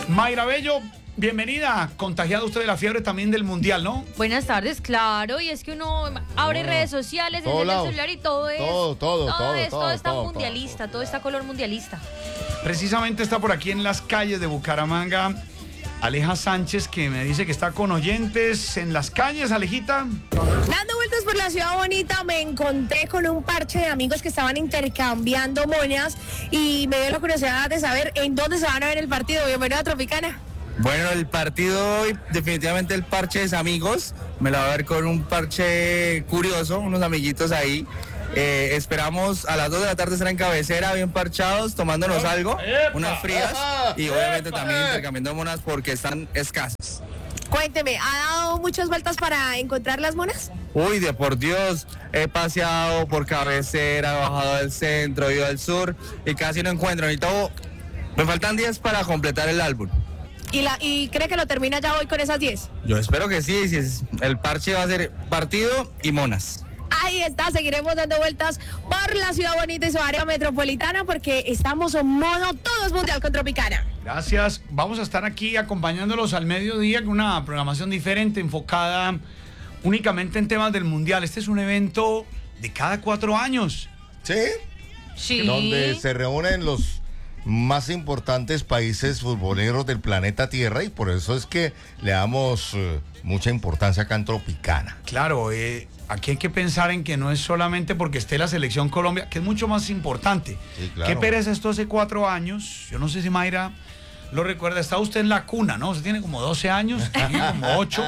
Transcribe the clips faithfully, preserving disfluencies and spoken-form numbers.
Mayra Bello, bienvenida. Contagiada usted de la fiebre también del Mundial, ¿no? Buenas tardes, claro. Y es que uno abre No. redes sociales, Todo enciende el lado. celular y todo es... Todo, todo, todo, todo, es, todo, todo está todo, mundialista, todo. todo está color mundialista. Precisamente está por aquí en las calles de Bucaramanga Aleja Sánchez, que me dice que está con oyentes en las calles. Alejita. Dando vueltas por la ciudad bonita, me encontré con un parche de amigos que estaban intercambiando monedas y me dio la curiosidad de saber en dónde se van a ver el partido. Bienvenido a Tropicana. Bueno, el partido hoy, definitivamente el parche es amigos. Me lo voy a ver con un parche curioso, unos amiguitos ahí. Eh, esperamos a las dos de la tarde estar en cabecera, bien parchados, tomándonos algo, unas frías y obviamente también intercambiando monas porque están escasas. Cuénteme, ¿ha dado muchas vueltas para encontrar las monas? Uy, de por Dios, he paseado por cabecera, he bajado del centro, he ido al sur y casi no encuentro. Ni todo. Me faltan diez para completar el álbum. ¿Y, la, y cree que lo termina ya hoy con esas diez? Yo espero que sí, si es- el parche va a ser partido y monas. Ahí está, seguiremos dando vueltas por la ciudad bonita y su área metropolitana porque estamos en modo todos mundial con Tropicana. Gracias. Vamos a estar aquí acompañándolos al mediodía con una programación diferente, enfocada únicamente en temas del Mundial. Este es un evento de cada cuatro años. ¿Sí? Sí. Donde se reúnen los más importantes países futboleros del planeta Tierra y por eso es que le damos eh, mucha importancia acá en Tropicana. Claro, eh, aquí hay que pensar en que no es solamente porque esté la selección Colombia, que es mucho más importante. Sí, claro. Qué pereza esto hace cuatro años. Yo no sé si Mayra lo recuerda. Está usted en la cuna, ¿no? Usted tiene como doce años, tenía como ocho.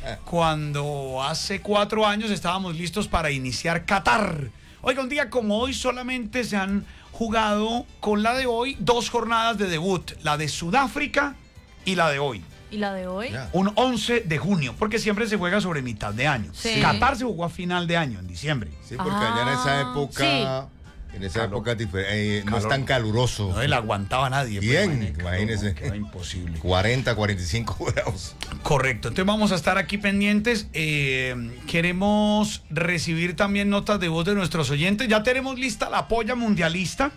Cuando hace cuatro años estábamos listos para iniciar Qatar. Oiga, un día como hoy solamente se han jugado con la de hoy dos jornadas de debut. La de Sudáfrica y la de hoy. ¿Y la de hoy? Ya. Un once de junio, porque siempre se juega sobre mitad de año. Sí. Qatar se jugó a final de año, en diciembre. Sí, porque allá en esa Ah, época, en esa Calor. época difer- eh, no es Calor. tan caluroso. No le aguantaba a nadie. Bien, pero, imagínese. Quedó imposible. cuarenta, cuarenta y cinco grados. Correcto, entonces vamos a estar aquí pendientes. Eh, queremos recibir también notas de voz de nuestros oyentes. Ya tenemos lista la polla mundialista.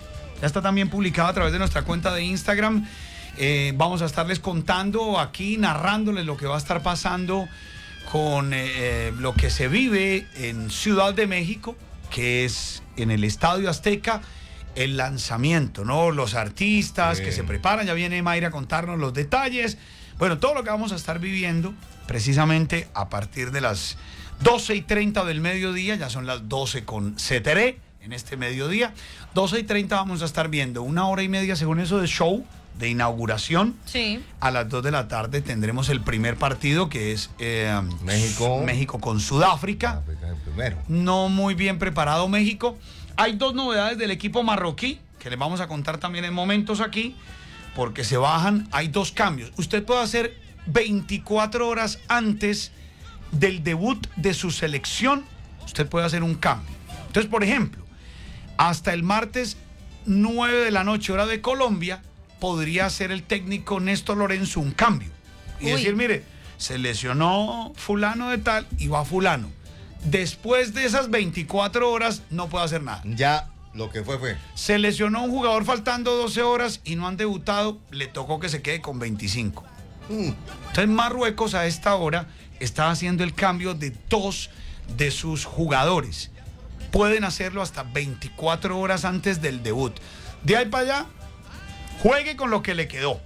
Ya está también publicada a través de nuestra cuenta de Instagram. Eh, vamos a estarles contando aquí, narrándoles lo que va a estar pasando con eh, eh, lo que se vive en Ciudad de México, que es en el Estadio Azteca, el lanzamiento, ¿no? Los artistas Sí. que se preparan, ya viene Mayra a contarnos los detalles. Bueno, todo lo que vamos a estar viviendo precisamente a partir de las doce y treinta del mediodía, ya son las doce con Ceteré en este mediodía. doce y treinta vamos a estar viendo una hora y media, según eso, de show, de inauguración. Sí. A las dos de la tarde tendremos el primer partido, que es eh, México. México con Sudáfrica. África el primero. No muy bien preparado México. Hay dos novedades del equipo marroquí, que les vamos a contar también en momentos aquí, porque se bajan. Hay dos cambios. Usted puede hacer veinticuatro horas antes del debut de su selección, usted puede hacer un cambio. Entonces, por ejemplo, hasta el martes nueve de la noche, hora de Colombia, podría hacer el técnico Néstor Lorenzo un cambio. Y Uy. decir, mire, se lesionó fulano de tal y va fulano. Después de esas veinticuatro horas no puede hacer nada. Ya lo que fue fue. Se lesionó un jugador faltando doce horas y no han debutado, le tocó que se quede con veinticinco. Mm. Entonces Marruecos a esta hora está haciendo el cambio de dos de sus jugadores. Pueden hacerlo hasta veinticuatro horas antes del debut. De ahí para allá, juegue con lo que le quedó.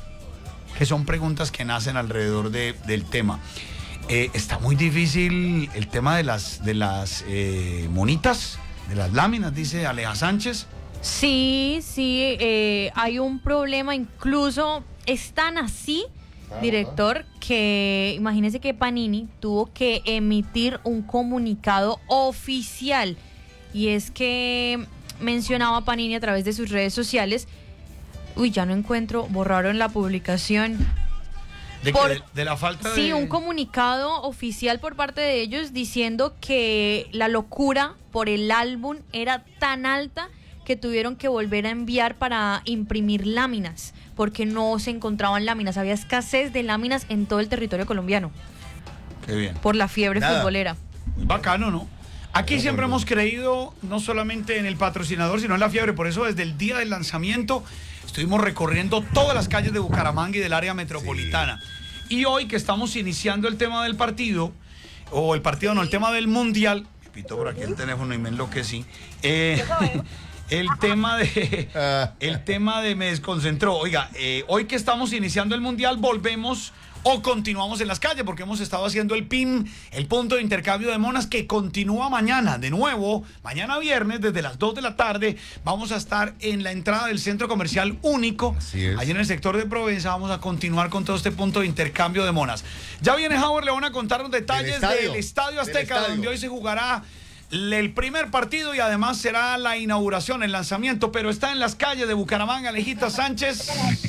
Que son preguntas que nacen alrededor de- del tema. Eh, está muy difícil el tema de las, de las eh, monitas, de las láminas, dice Aleja Sánchez. Sí, sí, eh, hay un problema, incluso es tan así, director, que imagínese que Panini tuvo que emitir un comunicado oficial, y es que mencionaba Panini a través de sus redes sociales, uy, ya no encuentro, borraron la publicación. De, Por- que de, de la falta de... Sí, un comunicado oficial por parte de ellos diciendo que la locura por el álbum era tan alta que tuvieron que volver a enviar para imprimir láminas, porque no se encontraban láminas, había escasez de láminas en todo el territorio colombiano Qué bien. por la fiebre Nada. futbolera. Muy bacano, ¿no? Aquí Muy siempre bueno. hemos creído no solamente en el patrocinador, sino en la fiebre. Por eso desde el día del lanzamiento Estuvimos recorriendo todas las calles de Bucaramanga y del área metropolitana. Sí. Y hoy que estamos iniciando el tema del partido, o el partido no, el tema del mundial, me pito por aquí el teléfono y me enloquecí. Eh, el tema de, el tema de me desconcentró. Oiga, eh, hoy que estamos iniciando el mundial, volvemos o continuamos en las calles, porque hemos estado haciendo el P I M, el punto de intercambio de monas, que continúa mañana. De nuevo, mañana viernes, desde las dos de la tarde, vamos a estar en la entrada del Centro Comercial Único. Así es. Allí en el sector de Provenza vamos a continuar con todo este punto de intercambio de monas. Ya viene Howard, le van a contar los detalles estadio, del Estadio Azteca, del estadio. Donde hoy se jugará el primer partido y además será la inauguración, el lanzamiento, pero está en las calles de Bucaramanga. Alejita Sánchez.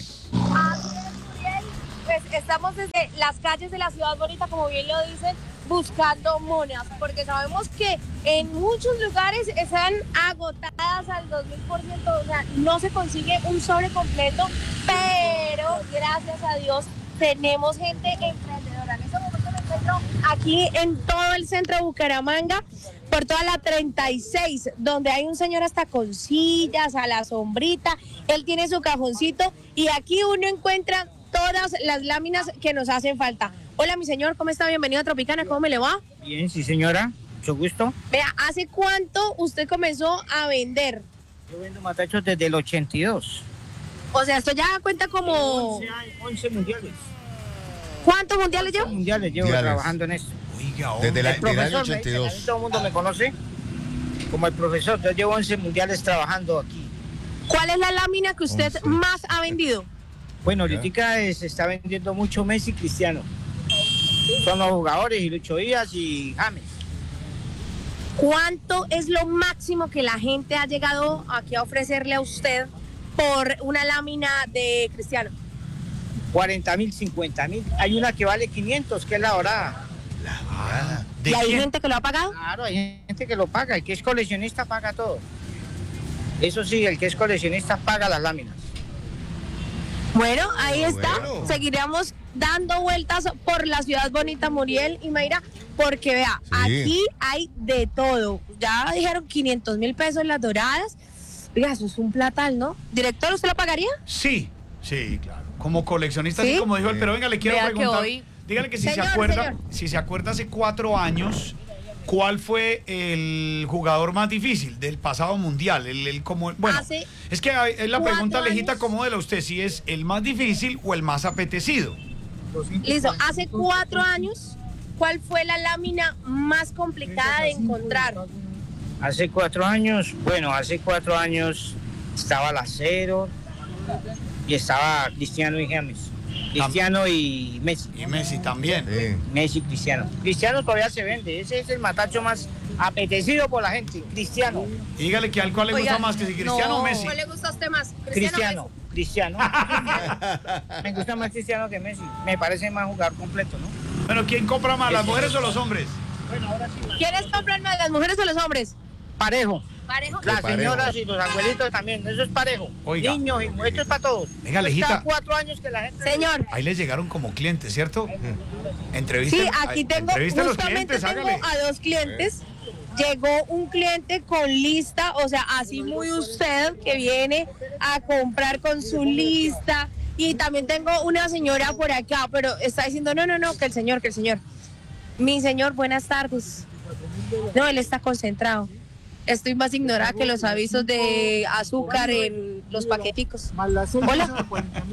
Pues estamos desde las calles de la ciudad bonita, como bien lo dicen, buscando monas, porque sabemos que en muchos lugares están agotadas al dos mil por ciento, o sea, no se consigue un sobre completo, pero gracias a Dios tenemos gente emprendedora. En este momento me encuentro aquí en todo el centro de Bucaramanga, por toda la treinta y seis, donde hay un señor hasta con sillas, a la sombrita, él tiene su cajoncito y aquí uno encuentra todas las láminas que nos hacen falta. Hola, mi señor, ¿cómo está? Bienvenido a Tropicana, ¿cómo me le va? Bien, sí, señora, mucho gusto. Vea, ¿hace cuánto usted comenzó a vender? Yo vendo matachos desde el ochenta y dos. O sea, esto ya cuenta como... once, once mundiales. ¿Cuántos mundiales llevo? mundiales llevo mundiales. trabajando en esto. Oiga, desde la, el profesor, del año ochenta y dos. Dice, todo el mundo me conoce como el profesor. Yo llevo once mundiales trabajando aquí. ¿Cuál es la lámina que usted once. Más ha vendido? Bueno, ahorita eh, se está vendiendo mucho Messi y Cristiano. Son los jugadores, y Lucho Díaz y James. ¿Cuánto es lo máximo que la gente ha llegado aquí a ofrecerle a usted por una lámina de Cristiano? cuarenta mil, cincuenta mil. Hay una que vale quinientos, que es la dorada. La dorada. ¿Y hay quién? gente que lo ha pagado? Claro, hay gente que lo paga. El que es coleccionista paga todo. Eso sí, el que es coleccionista paga las láminas. Bueno, ahí está. Bueno. Seguiremos dando vueltas por la ciudad bonita, Muriel y Mayra, porque vea, sí. Aquí hay de todo. Ya dijeron quinientos mil pesos las doradas. Oiga, eso es un platal, ¿no? ¿Director, usted lo pagaría? Sí, sí, claro. Como coleccionista, ¿Sí? así como dijo él, pero venga, le quiero Vea preguntar. que hoy... Dígale que si Señor, se acuerda, señor. si se acuerda hace cuatro años, ¿cuál fue el jugador más difícil del pasado mundial? El, el como, bueno, Hace es que es la pregunta, cuatro Alejita, años. ¿cómo de la usted? Si es el más difícil o el más apetecido. Listo, hace cuatro años, ¿cuál fue la lámina más complicada de encontrar? Hace cuatro años, bueno, hace cuatro años estaba el Acero y estaba Cristiano y James. Cristiano y Messi. Y Messi también. Sí. Messi y Cristiano. Cristiano todavía se vende. Ese es el matacho más apetecido por la gente. Cristiano. Dígale que al cual le Oiga, gusta más, que si Cristiano no. o Messi. ¿Cuál le gusta a usted más? Cristiano. Cristiano. Me gusta más Cristiano que Messi. Me parece más jugador completo, ¿no? Bueno, ¿quién compra más, las mujeres o los hombres? Bueno, ahora sí. ¿Quiénes compran más, las mujeres o los hombres? Parejo. Parejo. Las parejo. señoras y los abuelitos también. Eso es parejo. Oiga. Niños, y esto es para todos. Venga, Esto Alejita. está cuatro años que la gente... Señor. Ahí les llegaron como clientes, ¿cierto? Entrevisten, Sí, aquí tengo, entrevisten a los justamente clientes, tengo hágale. a dos clientes. Llegó un cliente con lista, o sea, así muy usted, que viene a comprar con su lista. Y también tengo una señora por acá, pero está diciendo, no, no, no, que el señor, que el señor. Mi señor, buenas tardes. No, él está concentrado. Estoy más ignorada que los avisos de azúcar en los paqueticos. Hola.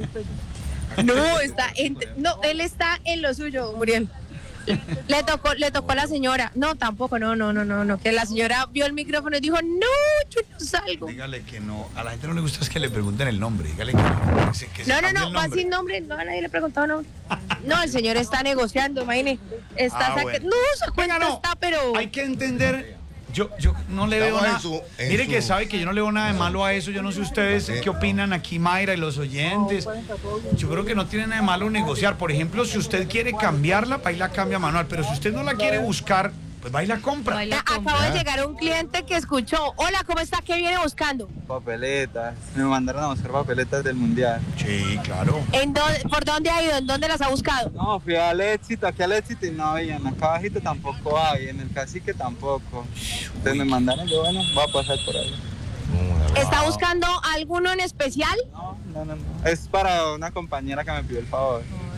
No, está en, no, él está en lo suyo, Muriel. Le tocó, le tocó a la señora. No, tampoco, no, no, no, no, no. Que la señora vio el micrófono y dijo, no, yo no salgo. Dígale que no. A la gente no le gusta es que le pregunten el nombre. Dígale que no. Que se, que se No, no, cambie no, el va nombre. sin nombre. No, a nadie le preguntaba nombre. No, el señor está negociando, imagínese. Está Ah, saca- bueno. No, su cuenta Venga, no. está, pero... Hay que entender. Yo, yo no le veo Estamos en nada. su- en Mire su- que sabe que yo no le veo nada de malo a eso. Yo no sé ustedes Sí. qué opinan aquí, Mayra y los oyentes. Yo creo que no tiene nada de malo negociar. Por ejemplo, si usted quiere cambiarla, va y la cambia manual. Pero si usted no la quiere buscar, pues va y la compra. Baila Acabo compra. de llegar un cliente que escuchó, hola, ¿cómo está? ¿Qué viene buscando? Papeletas. Me mandaron a buscar papeletas del mundial. Sí, claro. ¿En dónde, ¿Por dónde ha ido? ¿En dónde las ha buscado? No, fui al éxito, aquí al éxito y no había. Acá abajito tampoco hay, en el cacique tampoco. Entonces me mandaron, yo bueno, voy a pasar por ahí. No, la ¿Está buscando alguno en especial? No, no, no, no. Es para una compañera que me pidió el favor.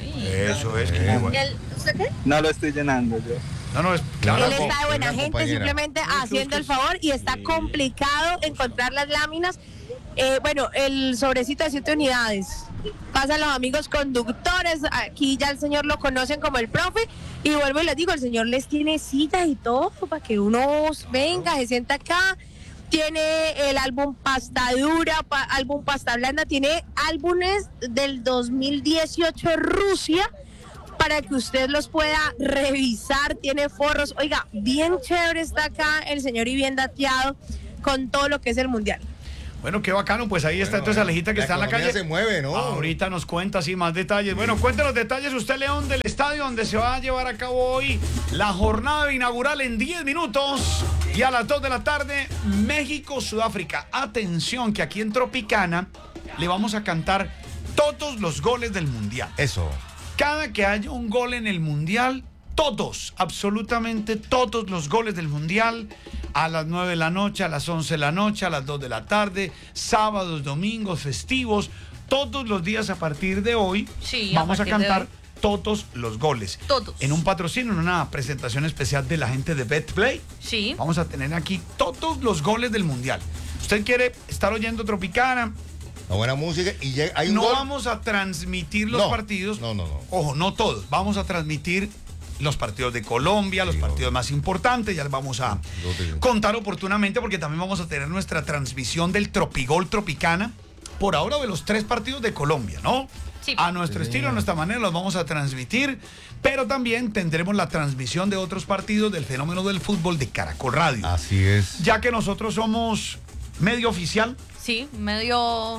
Eso es. Eh. Bueno. ¿El- ¿Usted qué? No lo estoy llenando yo. No, no, es claro. Él co- está de buena una gente, compañera. simplemente haciendo el favor y está complicado encontrar las láminas. Eh, bueno, el sobrecito de siete unidades. Pasan los amigos conductores, aquí ya el señor lo conocen como el profe, y vuelvo y les digo, el señor les tiene citas y todo para que uno venga, se sienta acá. Tiene el álbum Pasta Dura, pa- álbum Pasta Blanda, tiene álbumes del dos mil dieciocho Rusia, para que usted los pueda revisar, tiene forros, oiga, bien chévere está acá el señor y bien dateado con todo lo que es el mundial. Bueno, qué bacano, pues ahí está Bueno, entonces Alejita que la está en la economía calle. se mueve, ¿no? Ahorita nos cuenta así más detalles. Bueno, cuéntenos detalles usted, León, del estadio donde se va a llevar a cabo hoy la jornada inaugural en diez minutos y a las dos de la tarde, México-Sudáfrica. Atención, que aquí en Tropicana le vamos a cantar todos los goles del Mundial. Eso. Cada que haya un gol en el Mundial, todos, absolutamente todos los goles del Mundial, a las nueve de la noche, a las once de la noche, a las dos de la tarde, sábados, domingos, festivos, todos los días a partir de hoy, Sí, a vamos a partir de cantar hoy. todos los goles. Todos. En un patrocinio, en una presentación especial de la gente de BetPlay, Sí. vamos a tener aquí todos los goles del Mundial. Usted quiere estar oyendo Tropicana, La buena música y llega- hay un no gol. vamos a transmitir los No, partidos. no, no, no. Ojo, no todos. Vamos a transmitir los partidos de Colombia, los Sí, partidos obvio. más importantes. Ya les vamos a Yo te- contar oportunamente porque también vamos a tener nuestra transmisión del Tropigol Tropicana. Por ahora de los tres partidos de Colombia, ¿no? Sí. A nuestro Sí, estilo, a señor. nuestra manera, los vamos a transmitir. Pero también tendremos la transmisión de otros partidos del fenómeno del fútbol de Caracol Radio. Así es. Ya que nosotros somos medio oficial, Sí, medio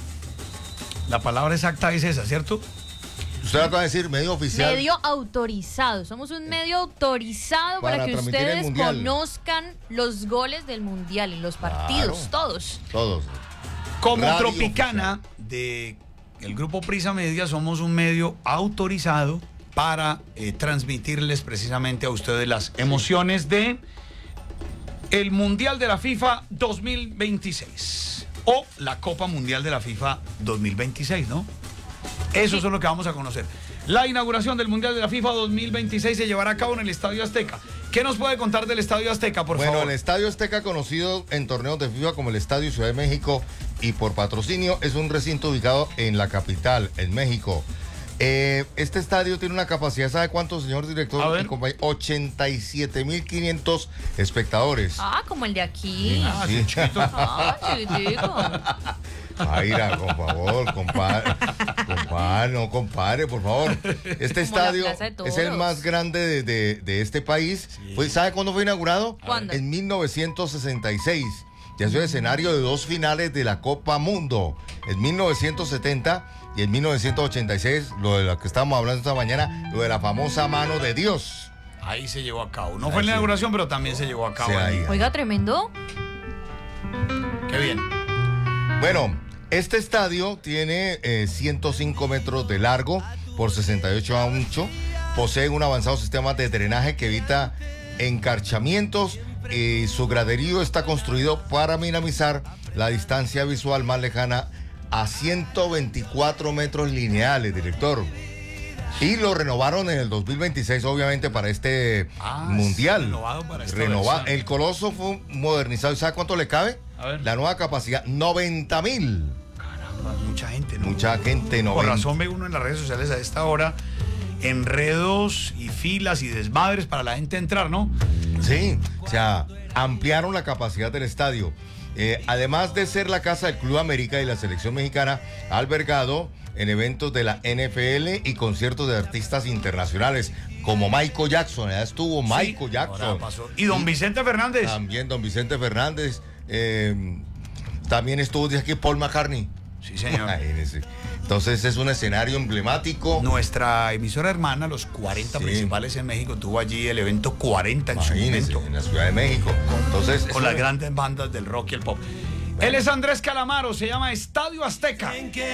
la palabra exacta es esa, ¿cierto? Usted acaba de decir medio oficial. medio autorizado. Somos un medio autorizado para, Para que transmitir el ustedes mundial. conozcan los goles del mundial y los partidos, Claro. todos. Todos. Como Radio Tropicana de el grupo Prisa Media somos un medio autorizado para eh, transmitirles precisamente a ustedes las emociones de el Mundial de la FIFA dos mil veintiséis o la Copa Mundial de la FIFA dos mil veintiséis, ¿no? Eso es lo que vamos a conocer. La inauguración del Mundial de la FIFA dos mil veintiséis se llevará a cabo en el Estadio Azteca. ¿Qué nos puede contar del Estadio Azteca, por Bueno, favor? el Estadio Azteca, conocido en torneos de FIFA como el Estadio Ciudad de México y por patrocinio, es un recinto ubicado en la capital, en México. Eh, este estadio tiene una capacidad, ¿sabe cuánto, señor A director? ver. y compañero? ochenta y siete mil quinientos espectadores. Ah, como el de aquí. Ah, sí, Sí. chiquito. Ah, chiquitico. Aira, por favor, compadre. Compadre, no, compadre, por favor. Este Como la estadio Plaza de es el Toros. más grande de, de- de este país. Pues, ¿sabe cuándo fue inaugurado? ¿Cuándo? En mil novecientos sesenta y seis. Ya es el escenario de dos finales de la Copa Mundo. En mil novecientos setenta y en mil novecientos ochenta y seis, lo de lo que estábamos hablando esta mañana, lo de la famosa mano de Dios. Ahí se llevó a cabo. No Ahí fue en la sí. inauguración, pero también se llevó a cabo. Sí, ahí. ahí. Oiga, tremendo. Qué bien. Bueno, este estadio tiene eh, ciento cinco metros de largo por sesenta y ocho ancho. Posee un avanzado sistema de drenaje que evita encarchamientos y su graderío está construido para minimizar la distancia visual más lejana a ciento veinticuatro metros lineales, director. Y lo renovaron en el dos mil veintiséis, obviamente, para este Ah, mundial. sí, renovado para esta Renova- versión. El Coloso fue modernizado. ¿Y sabe cuánto le cabe? A ver. La nueva capacidad, noventa mil. Caramba, mucha gente, ¿no? Mucha gente, Por noventa. razón ve uno en las redes sociales a esta hora enredos y filas y desmadres para la gente entrar, ¿no? Sí, o sea, ampliaron la capacidad del estadio. Eh, además de ser la casa del Club América y la selección mexicana, ha albergado en eventos de la N F L y conciertos de artistas internacionales, como Michael Jackson. Ya estuvo Michael Sí, Jackson. ahora pasó. Y don Vicente Fernández. También don Vicente Fernández. eh, también estuvo de aquí Paul McCartney. Sí, señor. Imagínese. Entonces es un escenario emblemático. Nuestra emisora hermana, los cuarenta Sí. principales en México, tuvo allí el evento cuarenta en su Imagínese, momento. en la Ciudad de México. Entonces, Con es las un- grandes bandas del rock y el pop. Él es Andrés Calamaro, se llama Estadio Azteca.